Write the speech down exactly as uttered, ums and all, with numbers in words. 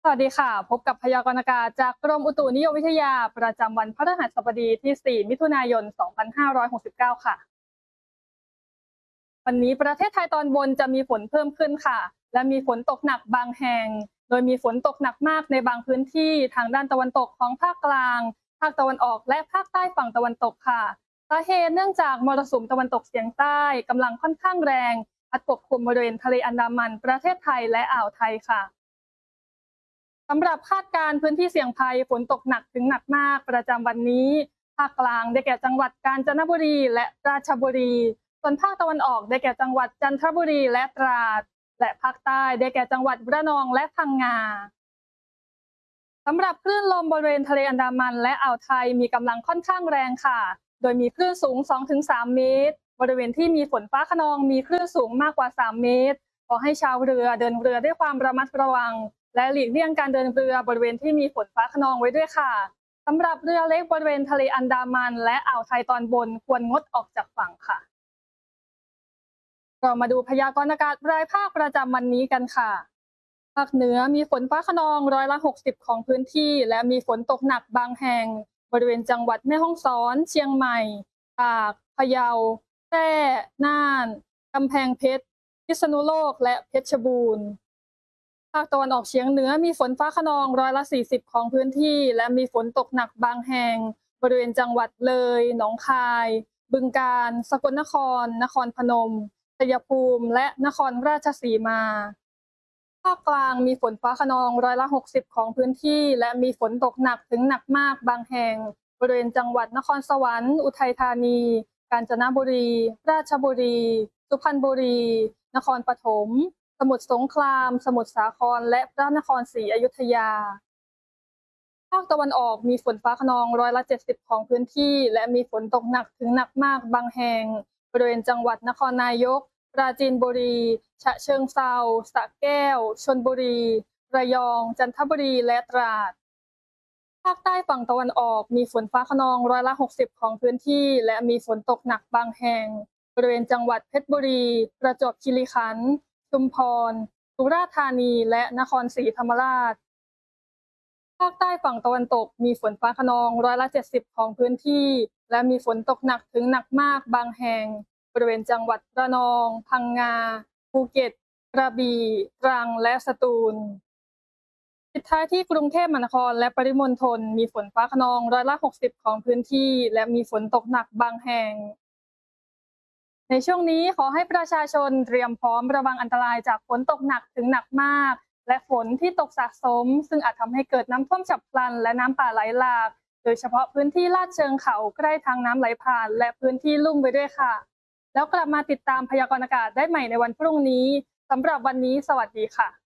สวัสดีค่ะพบกับพยากรณ์อากาศจากกรมอุตุนิยมวิทยาประจำวันพฤหัสบดีที่ สี่ มิถุนายน สองพันห้าร้อยหกสิบเก้า ค่ะวันนี้ประเทศไทยตอนบนจะมีฝนเพิ่มขึ้นค่ะและมีฝนตกหนักบางแห่งโดยมีฝนตกหนักมากในบางพื้นที่ทางด้านตะวันตกของภาคกลางภาคตะวันออกและภาคใต้ฝั่งตะวันตกค่ะสาเหตุเนื่องจากมรสุมตะวันตกเฉียงใต้กำลังค่อนข้างแรงพัดปกคลุมบริเวณทะเลอันดามันประเทศไทยและอ่าวไทยค่ะ สำหรับคาดการณ์พื้นที่เสี่ยงภัยฝนตกหนักถึงหนักมากประจำวันนี้ภาคกลางได้แก่จังหวัดกาญจนบุรีและราชบุรีส่วนภาคตะวันออกได้แก่จังหวัดจันทบุรีและตราดและภาคใต้ได้แก่จังหวัดระนองและพังงาสำหรับคลื่นลมบริเวณทะเลอันดามันและอ่าวไทยมีกำลังค่อนข้างแรงค่ะโดยมีคลื่นสูง สองถึงสาม เมตรบริเวณที่มีฝนฟ้าคะนองมีคลื่นสูงมากกว่า สาม เมตรขอให้ชาวเรือเดินเรือด้วยความระมัดระวังและหลีกเลี่ยงการเดินเรือบริเวณที่มีฝนฟ้าคะนองไว้ด้วยค่ะสำหรับเรือเล็กบริเวณทะเลอันดามันและอ่าวไทยตอนบนควรงดออกจากฝั่งค่ะเรามาดูพยากรณ์อากาศรายภาคประจำวันนี้กันค่ะภาคเหนือมีฝนฟ้าคะนองร้อยละหกสิบของพื้นที่และมีฝนตกหนักบางแห่งบริเวณจังหวัดแม่ฮ่องสอนเชียงใหม่ตากพะเยาแพร่น่านกำแพงเพชรพิษณุโลกและเพชรบูรณ์ภาคตะวันออกเฉียงเหนือมีฝนฟ้าคะนองร้อยละสี่สิบของพื้นที่และมีฝนตกหนักบางแห่งบริเวณจังหวัดเลยหนองคายบึงกาฬสกลนครนครพนมชัยภูมิและนครราชสีมาภาคกลางมีฝนฟ้าคะนองร้อยละหกสิบของพื้นที่และมีฝนตกหนักถึงหนักมากบางแห่งบริเวณจังหวัดนครสวรรค์อุทัยธานีกาญจนบุรีราชบุรีสุพรรณบุรีนครปฐมสมุทรสงครามสมุทรสาครและพระนครศรีอยุธยาภาคตะวันออกมีฝนฟ้าคะนองร้อยละเจ็ดสิบของพื้นที่และมีฝนตกหนักถึงหนักมากบางแห่งบริเวณจังหวัดนครนายกปราจีนบุรีฉะเชิงเทราสระแก้วชลบุรีระยองจันทบุรีและตราดภาคใต้ฝั่งตะวันออกมีฝนฟ้าคะนองร้อยละหกสิบของพื้นที่และมีฝนตกหนักบางแห่งบริเวณจังหวัดเพชรบุรีประจวบคีรีขันธ์ชุมพรสุราษฎร์ธานีและนครศรีธรรมราชภาคใต้ฝั่งตะวันตกมีฝนฟ้าคะนองร้อยละเจ็ดสิบของพื้นที่และมีฝนตกหนักถึงหนักมากบางแห่งบริเวณจังหวัดระนองพังงาภูเก็ตกระบี่ตรังและสตูลปิดท้ายที่กรุงเทพมหานครและปริมณฑลมีฝนฟ้าคะนองร้อยละหกสิบของพื้นที่และมีฝนตกหนักบางแห่งในช่วงนี้ขอให้ประชาชนเตรียมพร้อมระวังอันตรายจากฝนตกหนักถึงหนักมากและฝนที่ตกสะสมซึ่งอาจทำให้เกิดน้ำท่วมฉับพลันและน้ำป่าไหลหลากโดยเฉพาะพื้นที่ลาดเชิงเขาใกล้ทางน้ำไหลผ่านและพื้นที่ลุ่มไปด้วยค่ะแล้วกลับมาติดตามพยากรณ์อากาศได้ใหม่ในวันพรุ่งนี้สำหรับวันนี้สวัสดีค่ะ